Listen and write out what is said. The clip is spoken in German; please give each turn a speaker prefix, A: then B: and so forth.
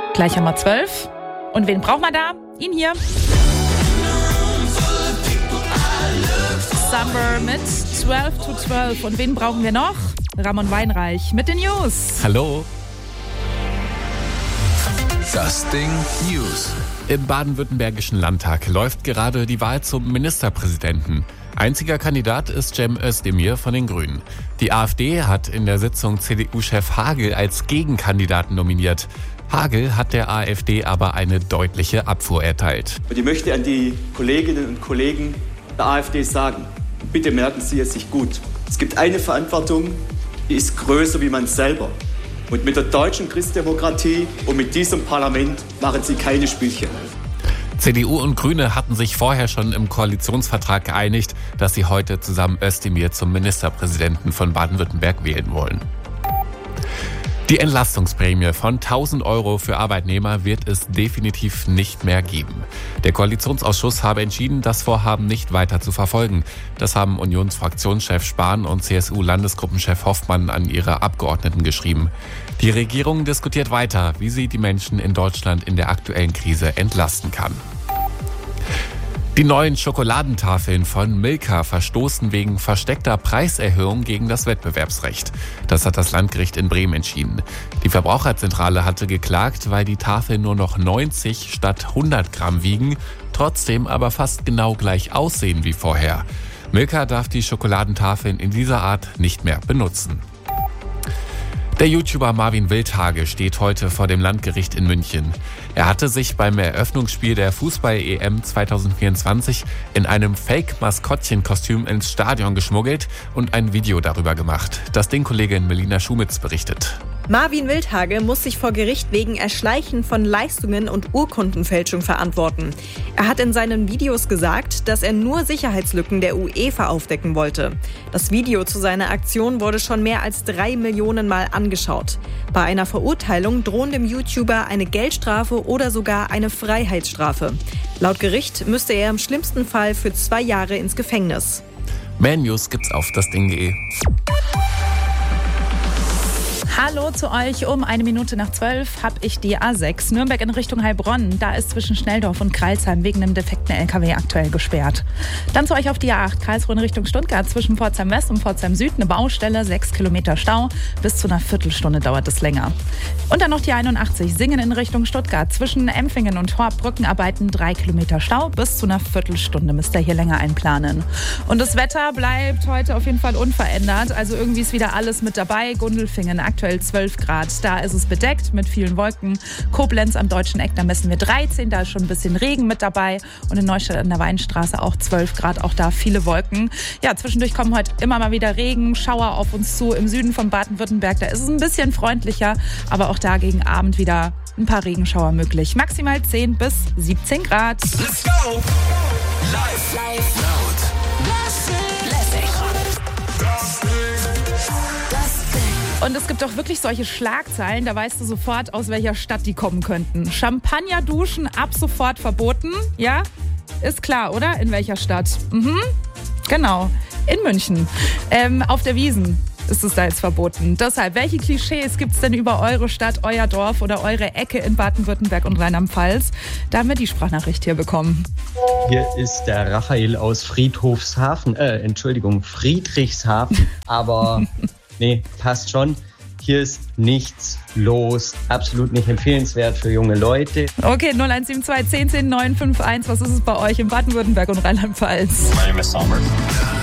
A: Gleich haben wir 12. Und wen braucht man da? Ihn hier. Summer mit 12 to 12. Und wen brauchen wir noch? Ramon Weinreich mit den News.
B: Hallo. Das Ding News. Im baden-württembergischen Landtag läuft gerade die Wahl zum Ministerpräsidenten. Einziger Kandidat ist Cem Özdemir von den Grünen. Die AfD hat in der Sitzung CDU-Chef Hagel als Gegenkandidaten nominiert. Hagel hat der AfD aber eine deutliche Abfuhr erteilt.
C: Und ich möchte an die Kolleginnen und Kollegen der AfD sagen, bitte merken Sie es sich gut. Es gibt eine Verantwortung, die ist größer wie man selber. Und mit der deutschen Christdemokratie und mit diesem Parlament machen Sie keine Spielchen.
B: CDU und Grüne hatten sich vorher schon im Koalitionsvertrag geeinigt, dass sie heute zusammen Özdemir zum Ministerpräsidenten von Baden-Württemberg wählen wollen. Die Entlastungsprämie von 1.000 € für Arbeitnehmer wird es definitiv nicht mehr geben. Der Koalitionsausschuss habe entschieden, das Vorhaben nicht weiter zu verfolgen. Das haben Unionsfraktionschef Spahn und CSU-Landesgruppenchef Hoffmann an ihre Abgeordneten geschrieben. Die Regierung diskutiert weiter, wie sie die Menschen in Deutschland in der aktuellen Krise entlasten kann. Die neuen Schokoladentafeln von Milka verstoßen wegen versteckter Preiserhöhung gegen das Wettbewerbsrecht. Das hat das Landgericht in Bremen entschieden. Die Verbraucherzentrale hatte geklagt, weil die Tafeln nur noch 90 statt 100 Gramm wiegen, trotzdem aber fast genau gleich aussehen wie vorher. Milka darf die Schokoladentafeln in dieser Art nicht mehr benutzen. Der YouTuber Marvin Wildhage steht heute vor dem Landgericht in München. Er hatte sich beim Eröffnungsspiel der Fußball-EM 2024 in einem Fake-Maskottchenkostüm ins Stadion geschmuggelt und ein Video darüber gemacht. Das Ding-Kollegin Melina Schumitz berichtet.
D: Marvin Wildhage muss sich vor Gericht wegen Erschleichen von Leistungen und Urkundenfälschung verantworten. Er hat in seinen Videos gesagt, dass er nur Sicherheitslücken der UEFA aufdecken wollte. Das Video zu seiner Aktion wurde schon mehr als 3 Millionen Mal angeschaut. Bei einer Verurteilung drohen dem YouTuber eine Geldstrafe oder sogar eine Freiheitsstrafe. Laut Gericht müsste er im schlimmsten Fall für 2 Jahre ins Gefängnis.
B: Mehr News gibt's auf dasding.de.
A: Hallo zu euch. Um 1:12 habe ich die A6 Nürnberg in Richtung Heilbronn. Da ist zwischen Schnelldorf und Crailsheim wegen einem defekten LKW aktuell gesperrt. Dann zu euch auf die A8 Karlsruhe in Richtung Stuttgart zwischen Pforzheim West und Pforzheim Süd. Eine Baustelle, 6 Kilometer Stau. Bis zu einer Viertelstunde dauert es länger. Und dann noch die 81 Singen in Richtung Stuttgart. Zwischen Empfingen und Horb Brückenarbeiten 3 Kilometer Stau. Bis zu einer Viertelstunde müsst ihr hier länger einplanen. Und das Wetter bleibt heute auf jeden Fall unverändert. Also irgendwie ist wieder alles mit dabei. Gundelfingen aktuell 12 Grad. Da ist es bedeckt mit vielen Wolken. Koblenz am Deutschen Eck, da messen wir 13. Da ist schon ein bisschen Regen mit dabei. Und in Neustadt an der Weinstraße auch 12 Grad. Auch da viele Wolken. Ja, zwischendurch kommen heute immer mal wieder Regen, Schauer auf uns zu. Im Süden von Baden-Württemberg, da ist es ein bisschen freundlicher. Aber auch da gegen Abend wieder ein paar Regenschauer möglich. Maximal 10 bis 17 Grad.
E: Let's go! Live, laut.
A: Und es gibt auch wirklich solche Schlagzeilen, da weißt du sofort, aus welcher Stadt die kommen könnten. Champagnerduschen ab sofort verboten. Ja, ist klar, oder? In welcher Stadt? Genau, in München. Auf der Wiesn ist es da jetzt verboten. Deshalb, welche Klischees gibt es denn über eure Stadt, euer Dorf oder eure Ecke in Baden-Württemberg und Rheinland-Pfalz? Da haben wir die Sprachnachricht hier bekommen.
F: Hier ist der Raphael aus Friedrichshafen. Aber nee, passt schon. Hier ist nichts los. Absolut nicht empfehlenswert für junge Leute.
A: Okay, 0172 10 10 951. Was ist es bei euch in Baden-Württemberg und Rheinland-Pfalz?
G: My name is Summer.